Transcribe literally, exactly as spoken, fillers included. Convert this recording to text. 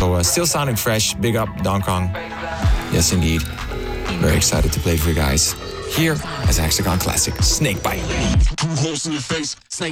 So uh, still sounding fresh. Big up, Don Kong. Yes, indeed. Very excited to play for you guys. Here as a Hexagon Classic, Snakebite. Two holes in the face, snake